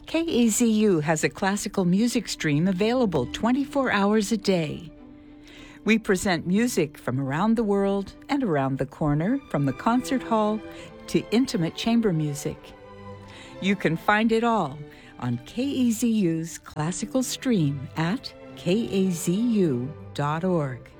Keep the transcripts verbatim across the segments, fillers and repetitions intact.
K A Z U has a classical music stream available twenty-four hours a day. We present music from around the world and around the corner, from the concert hall to intimate chamber music. You can find it all on K A Z U's classical stream at K A Z U dot org.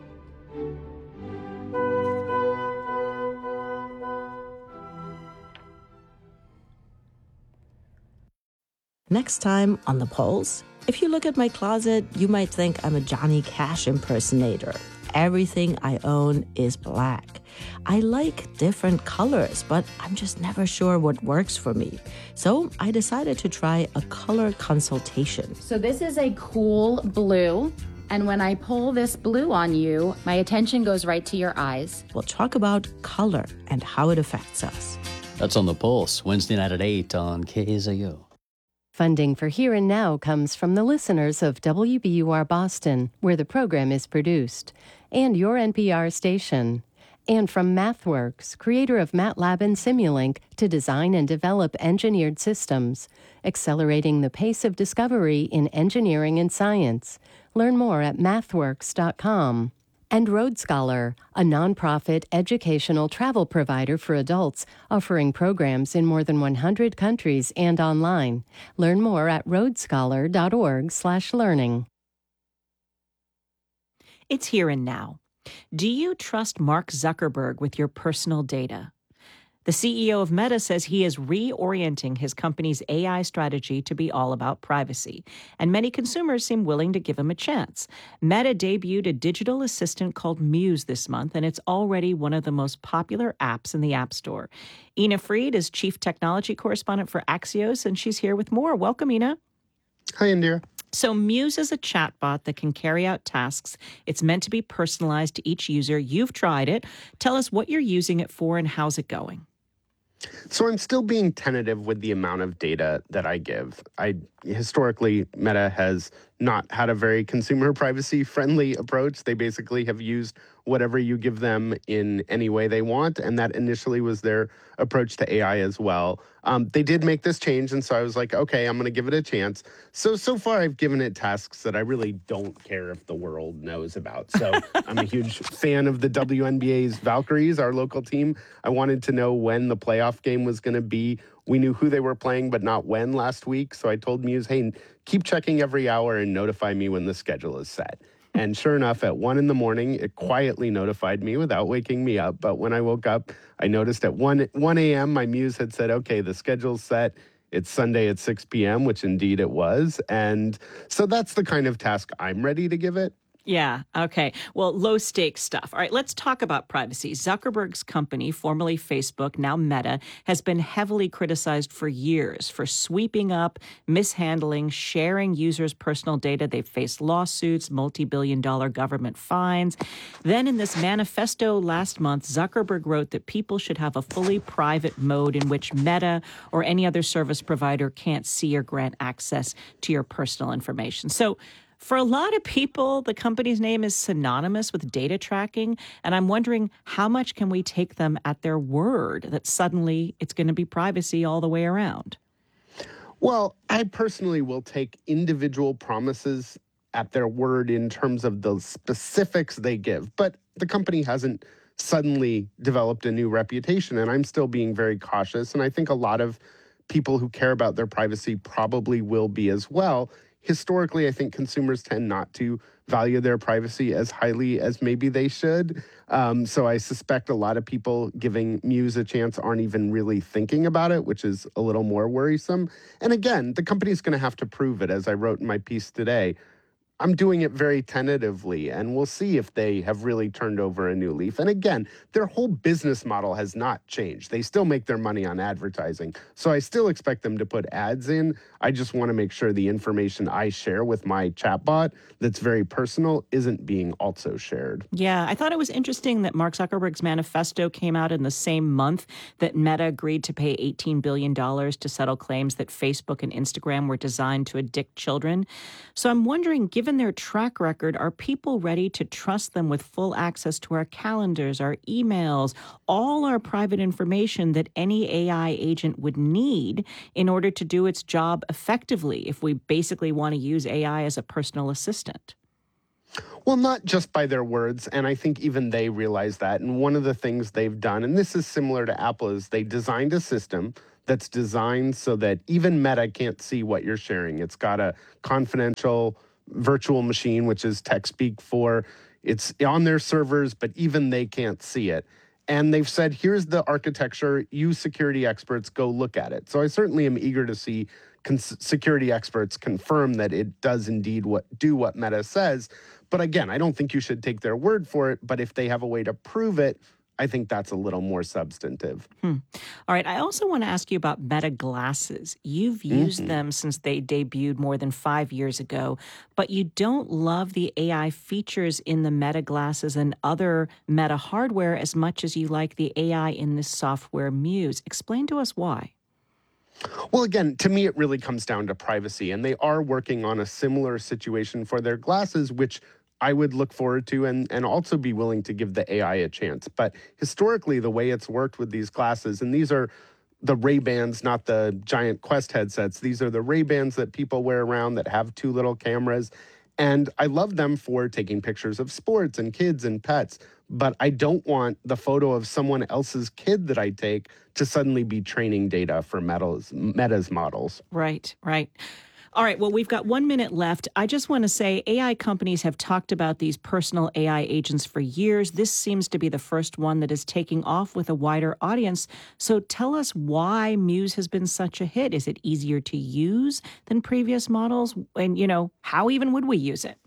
Next time on The Pulse, if you look at my closet, you might think I'm a Johnny Cash impersonator. Everything I own is black. I like different colors, but I'm just never sure what works for me. So I decided to try a color consultation. So this is a cool blue. And when I pull this blue on you, my attention goes right to your eyes. We'll talk about color and how it affects us. That's on The Pulse, Wednesday night at eight on K A Z U. Funding for Here and Now comes from the listeners of W B U R Boston, where the program is produced, and your N P R station. And from MathWorks, creator of MATLAB and Simulink, to design and develop engineered systems, accelerating the pace of discovery in engineering and science. Learn more at mathworks dot com. And Road Scholar, a nonprofit educational travel provider for adults, offering programs in more than one hundred countries and online. Learn more at road scholar dot org slash learning. It's Here and Now. Do you trust Mark Zuckerberg with your personal data? The C E O of Meta says he is reorienting his company's A I strategy to be all about privacy, and many consumers seem willing to give him a chance. Meta debuted a digital assistant called Muse this month, and it's already one of the most popular apps in the App Store. Ina Fried is Chief Technology Correspondent for Axios, and she's here with more. Welcome, Ina. Hi, Indira. So Muse is a chatbot that can carry out tasks. It's meant to be personalized to each user. You've tried it. Tell us what you're using it for and how's it going. So I'm still being tentative with the amount of data that I give. I historically, Meta has not had a very consumer privacy friendly approach. They basically have used whatever you give them in any way they want. And that initially was their approach to A I as well. Um, they did make this change. And so I was like, okay, I'm going to give it a chance. So, so far I've given it tasks that I really don't care if the world knows about. So I'm a huge fan of the W N B A's Valkyries, our local team. I wanted to know when the playoff game was going to be. We knew who they were playing, but not when last week. So I told Muse, hey, keep checking every hour and notify me when the schedule is set. And sure enough, at one in the morning, it quietly notified me without waking me up. But when I woke up, I noticed at one a.m., my Muse had said, okay, the schedule's set. It's Sunday at six p.m., which indeed it was. And so that's the kind of task I'm ready to give it. Yeah. Okay. Well, low stakes stuff. All right. Let's talk about privacy. Zuckerberg's company, formerly Facebook, now Meta, has been heavily criticized for years for sweeping up, mishandling, sharing users' personal data. They've faced lawsuits, multi-billion dollar government fines. Then in this manifesto last month, Zuckerberg wrote that people should have a fully private mode in which Meta or any other service provider can't see or grant access to your personal information. So for a lot of people, the company's name is synonymous with data tracking, and I'm wondering how much can we take them at their word that suddenly it's going to be privacy all the way around? Well, I personally will take individual promises at their word in terms of the specifics they give, but the company hasn't suddenly developed a new reputation, and I'm still being very cautious, and I think a lot of people who care about their privacy probably will be as well. Historically, I think consumers tend not to value their privacy as highly as maybe they should. Um, so I suspect a lot of people giving Muse a chance aren't even really thinking about it, which is a little more worrisome. And again, the company's going to have to prove it, as I wrote in my piece today. I'm doing it very tentatively, and we'll see if they have really turned over a new leaf. And again, their whole business model has not changed. They still make their money on advertising. So I still expect them to put ads in. I just want to make sure the information I share with my chatbot that's very personal isn't being also shared. Yeah, I thought it was interesting that Mark Zuckerberg's manifesto came out in the same month that Meta agreed to pay eighteen billion dollars to settle claims that Facebook and Instagram were designed to addict children. So I'm wondering, given given their track record, are people ready to trust them with full access to our calendars, our emails, all our private information that any A I agent would need in order to do its job effectively if we basically want to use A I as a personal assistant? Well, not just by their words, and I think even they realize that. And one of the things they've done, and this is similar to Apple, is they designed a system that's designed so that even Meta can't see what you're sharing. It's got a confidential virtual machine, which is tech speak for it's on their servers, but even they can't see it. And they've said, here's the architecture, you security experts go look at it. So I certainly am eager to see cons- security experts confirm that it does indeed what do what Meta says. But again, I don't think you should take their word for it. But if they have a way to prove it, I think that's a little more substantive. Hmm. All right. I also want to ask you about Meta glasses. You've used mm-hmm. them since they debuted more than five years ago, but you don't love the A I features in the Meta glasses and other Meta hardware as much as you like the A I in this software Muse. Explain to us why. Well, again, to me, it really comes down to privacy, and they are working on a similar situation for their glasses, which I would look forward to and, and also be willing to give the A I a chance. But historically, the way it's worked with these glasses, and these are the Ray-Bans, not the giant Quest headsets. These are the Ray-Bans that people wear around that have two little cameras. And I love them for taking pictures of sports and kids and pets. But I don't want the photo of someone else's kid that I take to suddenly be training data for Meta's, Meta's models. Right, right. All right, well, we've got one minute left. I just want to say A I companies have talked about these personal A I agents for years. This seems to be the first one that is taking off with a wider audience. So tell us why Muse has been such a hit. Is it easier to use than previous models? And, you know, how even would we use it?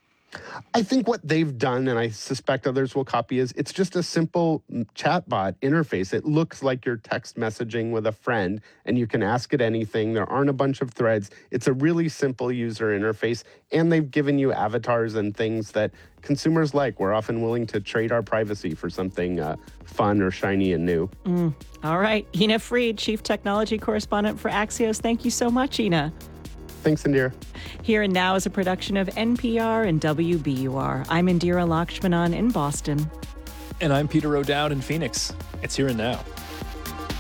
I think what they've done, and I suspect others will copy, is it's just a simple chatbot interface. It looks like you're text messaging with a friend, and you can ask it anything. There aren't a bunch of threads. It's a really simple user interface, and they've given you avatars and things that consumers like. We're often willing to trade our privacy for something uh, fun or shiny and new. Mm. All right. Ina Fried, Chief Technology Correspondent for Axios. Thank you so much, Ina. Thanks, Indira. Here and Now is a production of N P R and W B U R. I'm Indira Lakshmanan in Boston. And I'm Peter O'Dowd in Phoenix. It's Here and Now.